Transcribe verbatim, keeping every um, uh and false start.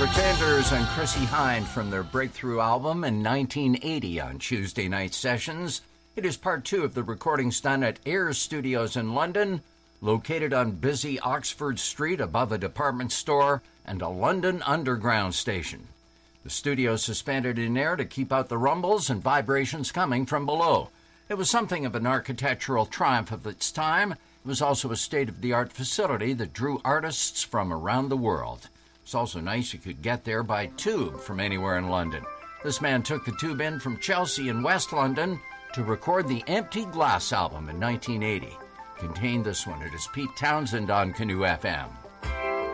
Pretenders and Chrissie Hynde from their breakthrough album in nineteen eighty on Tuesday Night Sessions. It is part two of the recordings done at Ayers Studios in London, located on busy Oxford Street above a department store and a London Underground station. The studio suspended in air to keep out the rumbles and vibrations coming from below. It was something of an architectural triumph of its time. It was also a state-of-the-art facility that drew artists from around the world. It's also nice you could get there by tube from anywhere in London. This man took the tube in from Chelsea in West London to record the Empty Glass album in nineteen eighty. Contained this one. It is Pete Townsend on Canoe F M.